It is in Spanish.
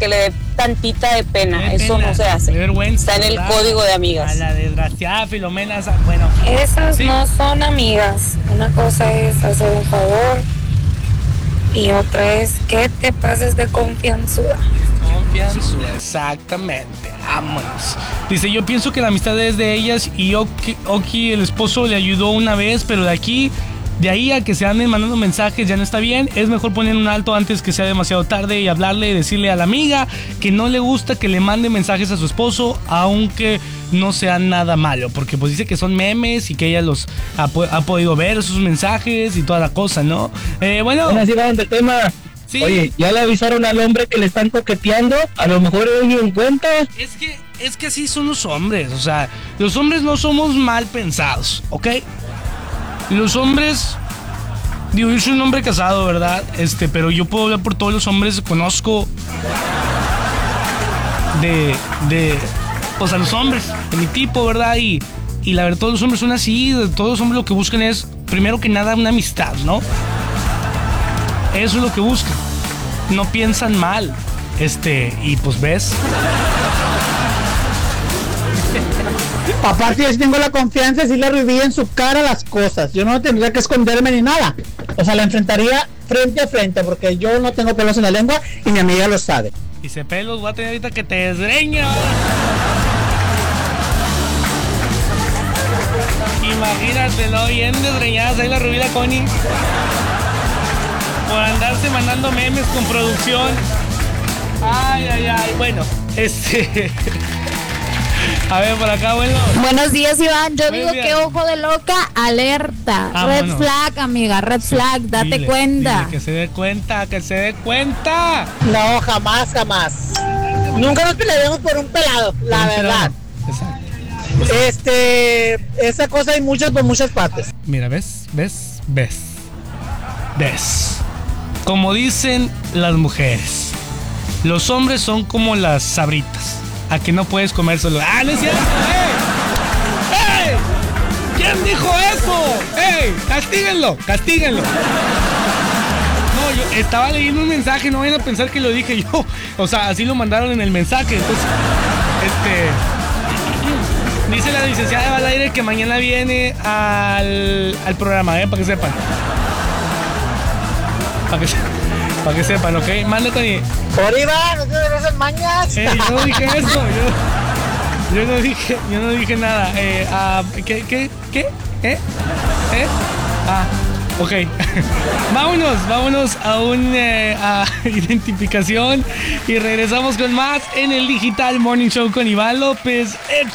que le dé tantita de pena. Qué Eso pena, no se hace. qué vergüenza, Está en el ¿verdad? código de amigas. A la desgraciada Filomena, bueno. Esas Sí. no son amigas. Una cosa es hacer un favor y otra es que te pases de confianzuda. Confianza, exactamente, vámonos. Dice, yo pienso que la amistad es de ellas y Oki, el esposo, le ayudó una vez, pero de ahí a que se anden mandando mensajes ya no está bien. Es mejor poner un alto antes que sea demasiado tarde y hablarle y decirle a la amiga que no le gusta que le mande mensajes a su esposo, aunque no sea nada malo, porque pues dice que son memes y que ella los ha podido ver sus mensajes y toda la cosa, ¿no? Bueno, así va el tema. sí. Oye, ¿ya le avisaron al hombre que le están coqueteando? A lo mejor él ni en cuenta. Es que así son los hombres, o sea, los hombres no somos mal pensados, ¿ok? Los hombres, digo, yo soy un hombre casado, ¿verdad? Pero yo puedo hablar por todos los hombres que conozco pues a los hombres, de mi tipo, ¿verdad? Y la verdad, todos los hombres son así, todos los hombres lo que buscan es, primero que nada, una amistad, ¿no? Eso es lo que buscan, no piensan mal, y pues ves. Aparte, yo sí tengo la confianza de decirle a Rubí en su cara las cosas. Yo no tendría que esconderme ni nada. O sea, la enfrentaría frente a frente, porque yo no tengo pelos en la lengua y mi amiga lo sabe. Y se pelos, voy a tener ahorita que te desgreña. Imagínate, ¿no? Bien desgreñadas ahí la Rubí y la Connie. Por andarse mandando memes con producción. Ay, ay, ay. Bueno, a ver, por acá, bueno. Buenos días, Iván. Yo digo días. que ojo de loca, alerta. Vámonos. Red flag, amiga, red flag, date Dile, cuenta. dile que se dé cuenta, que se dé cuenta. No, jamás. Nunca nos pelearemos por un pelado, la verdad. Exacto. Esa cosa hay muchas por muchas partes. Mira, ¿ves? Como dicen las mujeres, los hombres son como las sabritas, a que no puedes comer solo. ¡Ah, no es cierto! ¡Ey! ¡Ey! ¿Quién dijo eso? ¡Ey! ¡Castíguenlo! No, yo estaba leyendo un mensaje, no vayan a pensar que lo dije yo. O sea, así lo mandaron en el mensaje. Entonces, dice la licenciada Eva al aire que mañana viene al programa, para que sepan. Para que sepan, ¿ok? Mándate. Por Iván, no tienes esas mañas. Yo no dije eso. Yo no dije nada. ¿Qué? Ok. Vámonos a una identificación y regresamos con más en el Digital Morning Show con Iván López.